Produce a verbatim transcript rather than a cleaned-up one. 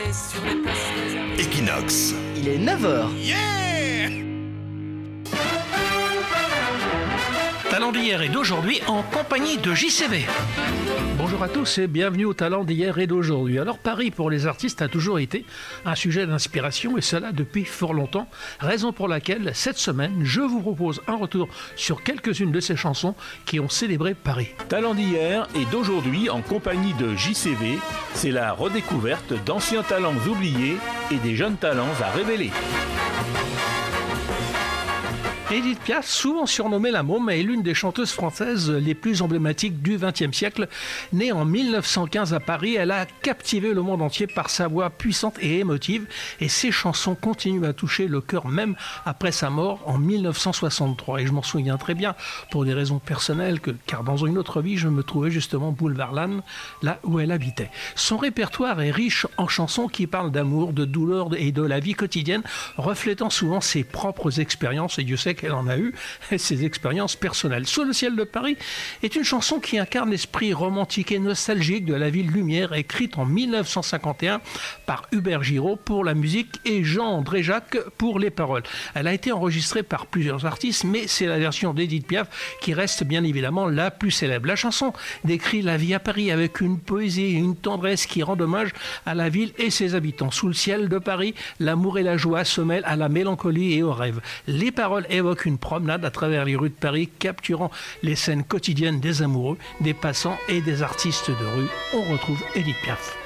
sur les places réservées. Equinox. Il est neuf heures. Yeah! Talent d'hier et d'aujourd'hui en compagnie de J C V. Bonjour à tous et bienvenue au Talent d'hier et d'aujourd'hui. Alors Paris pour les artistes a toujours été un sujet d'inspiration et cela depuis fort longtemps, raison pour laquelle cette semaine je vous propose un retour sur quelques-unes de ces chansons qui ont célébré Paris. Talent d'hier et d'aujourd'hui en compagnie de J C V, c'est la redécouverte d'anciens talents oubliés et des jeunes talents à révéler. Édith Piaf, souvent surnommée la Môme, est l'une des chanteuses françaises les plus emblématiques du vingtième siècle. Née en mille neuf cent quinze à Paris, elle a captivé le monde entier par sa voix puissante et émotive et ses chansons continuent à toucher le cœur même après sa mort en mille neuf cent soixante-trois. Et je m'en souviens très bien pour des raisons personnelles, que, car dans une autre vie, je me trouvais justement boulevard Lannes, là où elle habitait. Son répertoire est riche en chansons qui parlent d'amour, de douleur et de la vie quotidienne, reflétant souvent ses propres expériences, et Dieu sait qu'elle en a eu, ses expériences personnelles. Sous le ciel de Paris est une chanson qui incarne l'esprit romantique et nostalgique de la ville lumière, écrite en mille neuf cent cinquante et un par Hubert Giraud pour la musique et Jean Dréjac pour les paroles. Elle a été enregistrée par plusieurs artistes, mais c'est la version d'Édith Piaf qui reste bien évidemment la plus célèbre. La chanson décrit la vie à Paris avec une poésie et une tendresse qui rend hommage à la ville et ses habitants. Sous le ciel de Paris, l'amour et la joie se mêlent à la mélancolie et au rêve. Les paroles évoquent une promenade à travers les rues de Paris, capturant les scènes quotidiennes des amoureux, des passants et des artistes de rue. On retrouve Édith Piaf.